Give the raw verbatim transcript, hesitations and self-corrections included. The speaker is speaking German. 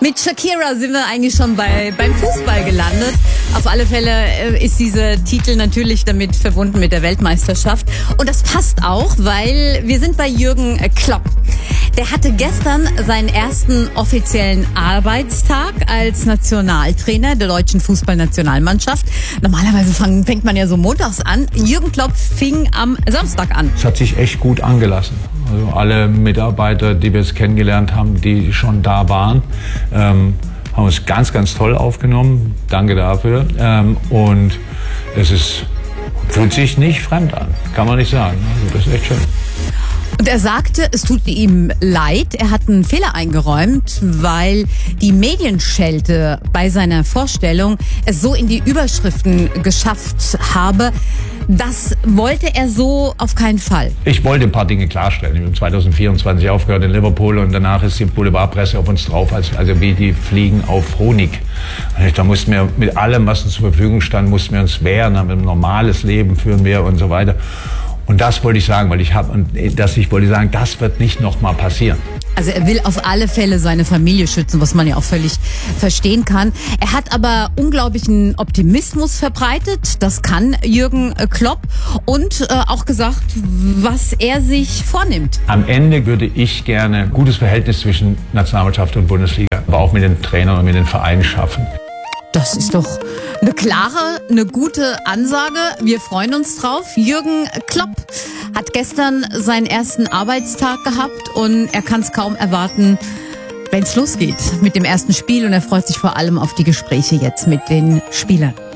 Mit Shakira sind wir eigentlich schon bei, beim Fußball gelandet. Auf alle Fälle äh, ist dieser Titel natürlich damit verbunden mit der Weltmeisterschaft. Und das passt auch, weil wir sind bei Jürgen Klopp. Der hatte gestern seinen ersten offiziellen Arbeitstag als Nationaltrainer der deutschen Fußballnationalmannschaft. Normalerweise fang, fängt man ja so montags an. Jürgen Klopp fing am Samstag an. Es hat sich echt gut angelassen. Also alle Mitarbeiter, die wir jetzt kennengelernt haben, die schon da waren, ähm, haben uns ganz, ganz toll aufgenommen. Danke dafür. Ähm, und es ist, fühlt sich nicht fremd an, kann man nicht sagen. Also das ist echt schön. Und er sagte, es tut ihm leid, er hat einen Fehler eingeräumt, weil die Medienschelte bei seiner Vorstellung es so in die Überschriften geschafft habe. Das wollte er so auf keinen Fall. Ich wollte ein paar Dinge klarstellen. Ich habe zwanzig vierundzwanzig aufgehört in Liverpool und danach ist die Boulevardpresse auf uns drauf, als, also wie die Fliegen auf Honig. Da mussten wir mit allem, was uns zur Verfügung stand, mussten wir uns wehren, haben ein normales Leben führen wir und so weiter. Und das wollte ich sagen, weil ich habe, und dass ich wollte sagen, das wird nicht nochmal passieren. Also er will auf alle Fälle seine Familie schützen, was man ja auch völlig verstehen kann. Er hat aber unglaublichen Optimismus verbreitet, das kann Jürgen Klopp, und äh, auch gesagt, was er sich vornimmt. Am Ende würde ich gerne ein gutes Verhältnis zwischen Nationalmannschaft und Bundesliga, aber auch mit den Trainern und mit den Vereinen schaffen. Das ist doch eine klare, eine gute Ansage. Wir freuen uns drauf. Jürgen Klopp hat gestern seinen ersten Arbeitstag gehabt und er kann es kaum erwarten, wenn es losgeht mit dem ersten Spiel. Und er freut sich vor allem auf die Gespräche jetzt mit den Spielern.